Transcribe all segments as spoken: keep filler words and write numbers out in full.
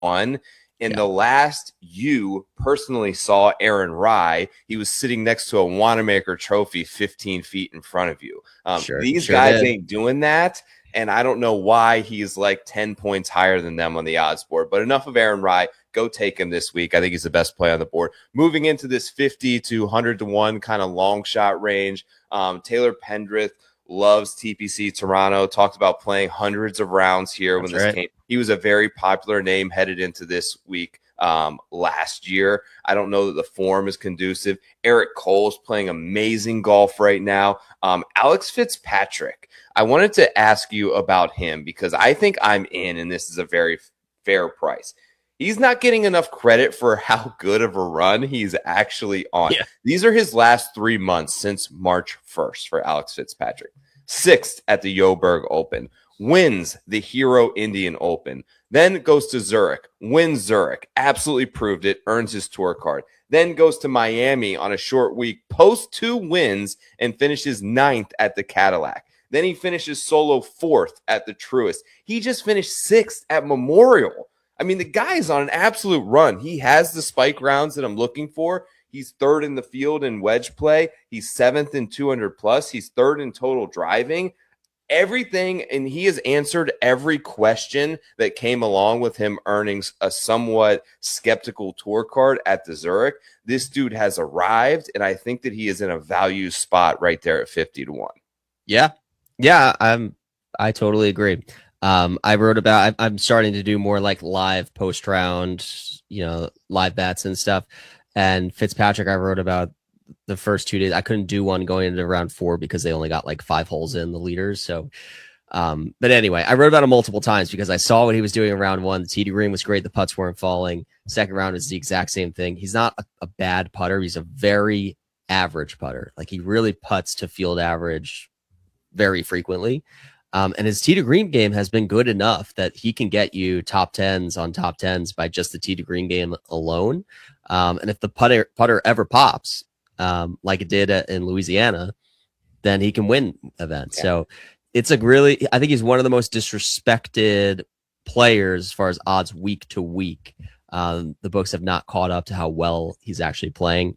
one. In Yeah. the last you personally saw Aaron Rye, he was sitting next to a Wanamaker trophy fifteen feet in front of you. Um, Sure, these sure guys did. ain't doing that, and I don't know why he's like ten points higher than them on the odds board. But enough of Aaron Rye. Go take him this week. I think he's the best play on the board. Moving into this fifty to one hundred to one kind of long shot range, um, Taylor Pendrith loves T P C Toronto, talked about playing hundreds of rounds here That's when this right. came. He was a very popular name headed into this week um, last year. I don't know that the form is conducive. Eric Cole's playing amazing golf right now. Um, Alex Fitzpatrick, I wanted to ask you about him because I think I'm in, and this is a very fair price. He's not getting enough credit for how good of a run he's actually on. Yeah. These are his last three months since March first for Alex Fitzpatrick. Sixth at the Joburg Open, wins the Hero Indian Open, then goes to Zurich, wins Zurich, absolutely proved it, earns his tour card, then goes to Miami on a short week, posts two wins, and finishes ninth at the Cadillac. Then he finishes solo fourth at the Truist. He just finished sixth at Memorial. I mean, the guy is on an absolute run. He has the spike rounds that I'm looking for. He's third in the field in wedge play. He's seventh in two hundred plus. He's third in total driving. Everything, and he has answered every question that came along with him earning a somewhat skeptical tour card at the Zurich. This dude has arrived, and I think that he is in a value spot right there at fifty to one. Yeah. Yeah, I'm I totally agree. Um, I wrote about, I'm starting to do more like live post round, you know, live bets and stuff. And Fitzpatrick, I wrote about the first two days. I couldn't do one going into round four because they only got like five holes in the leaders. So, um, but anyway, I wrote about him multiple times because I saw what he was doing in round one. The tee to green was great. The putts weren't falling. Second round is the exact same thing. He's not a, a bad putter. He's a very average putter. Like he really putts to field average very frequently. Um, and his tee to green game has been good enough that he can get you top tens on top tens by just the tee to green game alone. Um, and if the putter putter ever pops, um, like it did in Louisiana, then he can win events. Yeah. So it's a really, I think he's one of the most disrespected players as far as odds week to week. Um, the books have not caught up to how well he's actually playing.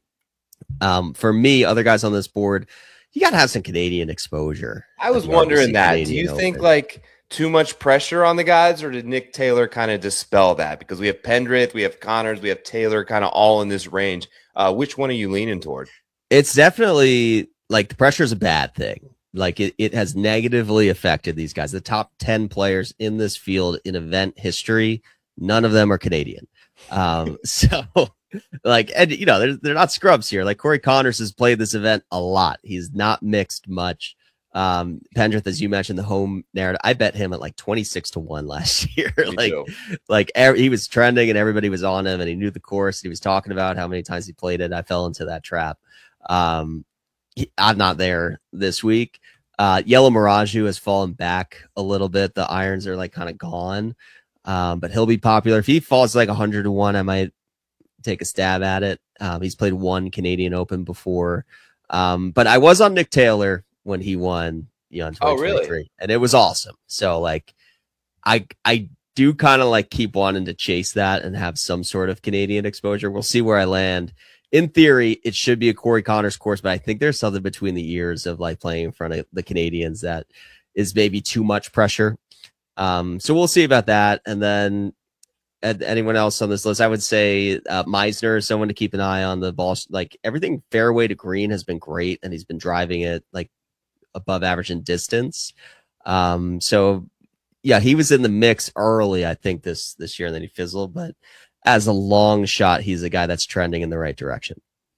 Um, for me, other guys on this board, you got to have some Canadian exposure. I was wondering that. Canadian Do you Open. think like too much pressure on the guys, or did Nick Taylor kind of dispel that? Because we have Pendrith, we have Connors, we have Taylor kind of all in this range. Uh, which one are you leaning toward? It's definitely like the pressure is a bad thing. Like it, it has negatively affected these guys. The top ten players in this field in event history, none of them are Canadian. Um, so like, and you know, they're, they're not scrubs here. Like Corey Connors has played this event a lot. He's not mixed much. Um, Pendrith, as you mentioned, the home narrative, I bet him at like twenty-six to one last year. like, too. like er, he was trending and everybody was on him and he knew the course. He was talking about how many times he played it. I fell into that trap. Um, he, I'm not there this week. Uh, Yellow Miraju has fallen back a little bit. The irons are like kind of gone. Um, but he'll be popular. If he falls like one hundred to one, I might take a stab at it. Um, he's played one Canadian Open before. Um, but I was on Nick Taylor when he won, you know, in twenty twenty-three, oh, really? And it was awesome. So like, I, I do kind of like keep wanting to chase that and have some sort of Canadian exposure. We'll see where I land. In theory, it should be a Corey Connors course, but I think there's something between the ears of like playing in front of the Canadians that is maybe too much pressure. Um, so we'll see about that. And then anyone else on this list, I would say uh, Meisner is someone to keep an eye on. The ball, like everything fairway to green has been great, and he's been driving it like above average in distance. Um, so yeah, he was in the mix early, I think this this year, and then he fizzled. But as a long shot, he's a guy that's trending in the right direction.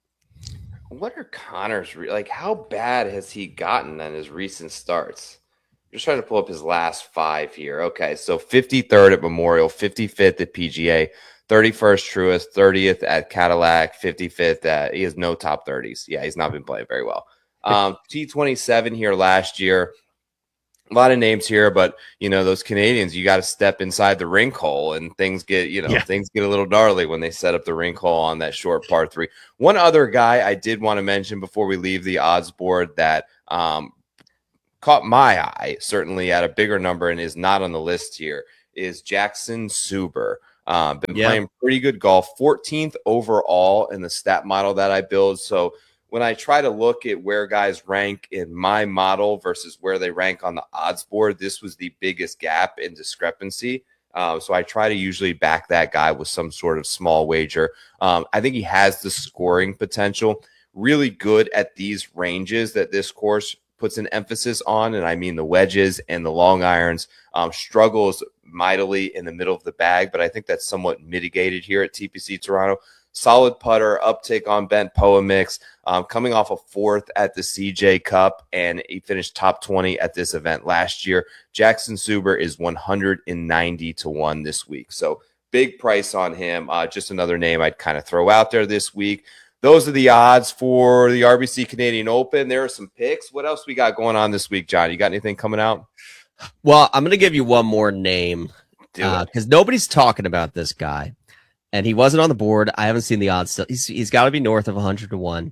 What are Connors re- like? How bad has he gotten on his recent starts? Just trying to pull up his last five here. Okay, so fifty-third at Memorial, fifty-fifth at P G A, thirty-first Truist, thirtieth at Cadillac, fifty-fifth at, he has no top thirties. Yeah, he's not been playing very well. Um, T twenty-seven here last year. A lot of names here, but, you know, those Canadians, you got to step inside the rink hole and things get, you know, yeah. things get a little gnarly when they set up the rink hole on that short par three. One other guy I did want to mention before we leave the odds board that um, caught my eye, certainly at a bigger number and is not on the list here, is Jackson Suber. Uh, been Yeah. playing pretty good golf, fourteenth overall in the stat model that I build. So when I try to look at where guys rank in my model versus where they rank on the odds board, this was the biggest gap in discrepancy. Uh, so I try to usually back that guy with some sort of small wager. Um, I think he has the scoring potential, really good at these ranges that this course puts an emphasis on. And I mean the wedges and the long irons, um, struggles mightily in the middle of the bag, but I think that's somewhat mitigated here at T P C Toronto. Solid putter, uptick on bent P O A mix, um, coming off a fourth at the C J Cup, and he finished top twenty at this event last year. Jackson Suber is one hundred ninety to one this week. So big price on him. Uh, just another name I'd kind of throw out there this week. Those are the odds for the R B C Canadian Open. There are some picks. What else we got going on this week, John? You got anything coming out? Well, I'm going to give you one more name because uh, nobody's talking about this guy. And he wasn't on the board. I haven't seen the odds still. He's, he's got to be north of one hundred to one.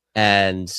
And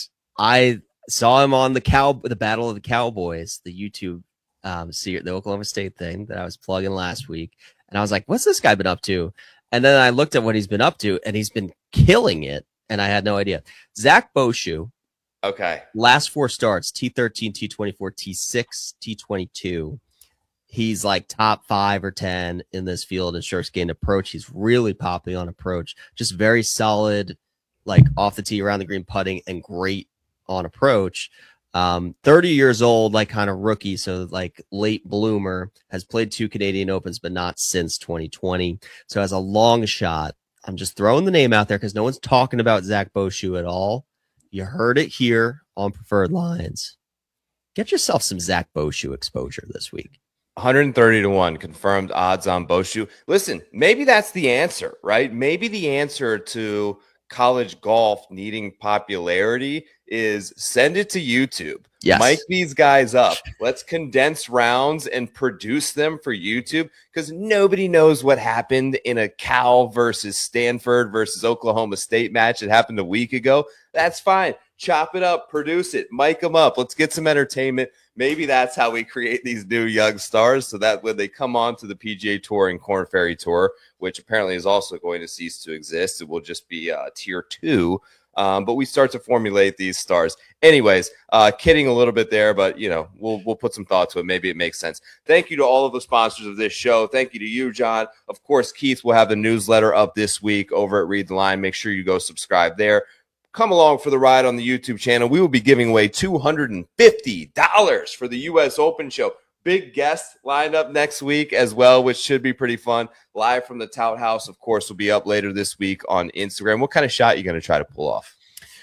I saw him on the cow, the Battle of the Cowboys, the YouTube, um, the Oklahoma State thing that I was plugging last week. And I was like, what's this guy been up to? And then I looked at what he's been up to, and he's been killing it. And I had no idea. Zach Boshu. Okay. Last four starts, T thirteen, T twenty-four, T six, T twenty-two. He's like top five or ten in this field in strokes gained approach. He's really popping on approach. Just very solid, like off the tee, around the green putting, and great on approach. Um, thirty years old, like kind of rookie. So like late bloomer, has played two Canadian Opens, but not since twenty twenty. So has a long shot. I'm just throwing the name out there because no one's talking about Zach Boshu at all. You heard it here on Preferred Lines. Get yourself some Zach Boshu exposure this week. one hundred thirty to one confirmed odds on Boshu. Listen, maybe that's the answer, right? Maybe the answer to college golf needing popularity is send it to YouTube. Yes. Mic these guys up. Let's condense rounds and produce them for YouTube, because nobody knows what happened in a Cal versus Stanford versus Oklahoma State match that happened a week ago. That's fine. Chop it up, produce it, mic them up. Let's get some entertainment. Maybe that's how we create these new young stars, so that when they come on to the P G A Tour and Korn Ferry Tour, which apparently is also going to cease to exist, it will just be uh, tier two. Um, but we start to formulate these stars. Anyways, uh, kidding a little bit there, but you know, we'll we'll put some thought to it. Maybe it makes sense. Thank you to all of the sponsors of this show. Thank you to you, John. Of course, Keith will have the newsletter up this week over at Read the Line. Make sure you go subscribe there. Come along for the ride on the YouTube channel. We will be giving away two hundred fifty dollars for the U S Open show. Big guest lined up next week as well, which should be pretty fun. Live from the Tout House, of course, will be up later this week on Instagram. What kind of shot are you going to try to pull off?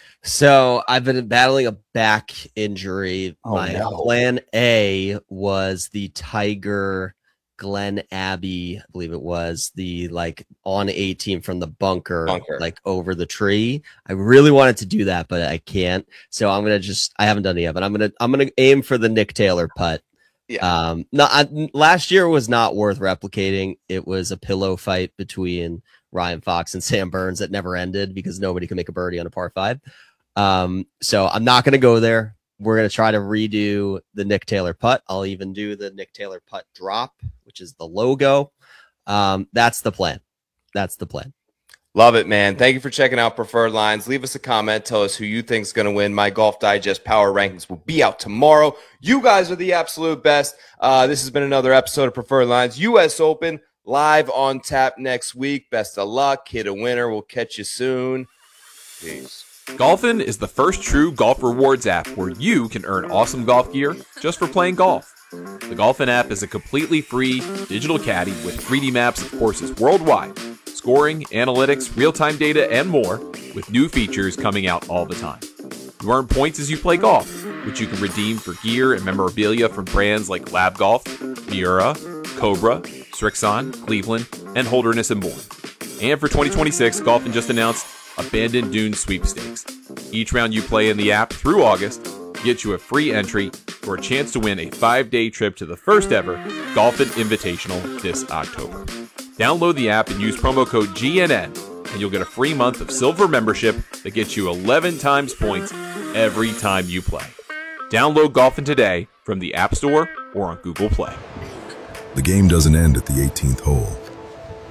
So I've been battling a back injury. Oh, My no. plan A was the Tiger Glen Abbey, I believe it was, the like on eighteen from the bunker, Bunker. like over the tree. I really wanted to do that, but I can't. So I'm gonna just I haven't done it yet, but I'm gonna I'm gonna aim for the Nick Taylor putt. Yeah. Um, no, I, last year was not worth replicating. It was a pillow fight between Ryan Fox and Sam Burns that never ended because nobody could make a birdie on a par five. Um, so I'm not gonna go there. We're going to try to redo the Nick Taylor putt. I'll even do the Nick Taylor putt drop, which is the logo. Um, that's the plan. That's the plan. Love it, man. Thank you for checking out Preferred Lines. Leave us a comment. Tell us who you think is going to win. My Golf Digest Power Rankings will be out tomorrow. You guys are the absolute best. Uh, this has been another episode of Preferred Lines. U S Open live on tap next week. Best of luck. Hit a winner. We'll catch you soon. Peace. Golfin is the first true golf rewards app where you can earn awesome golf gear just for playing golf. The Golfin app is a completely free digital caddy with three D maps of courses worldwide, scoring, analytics, real-time data, and more, with new features coming out all the time. You earn points as you play golf, which you can redeem for gear and memorabilia from brands like Lab Golf, Miura, Cobra, Strixon, Cleveland, and Holderness and Bourne. And for twenty twenty-six, Golfin just announced Abandoned Dunes Sweepstakes. Each round you play in the app through August gets you a free entry for a chance to win a five-day trip to the first ever Golfin Invitational this October. Download the app and use promo code G N N, and you'll get a free month of silver membership that gets you eleven times points every time you play. Download Golfin today from the App Store or on Google Play. The game doesn't end at the eighteenth hole.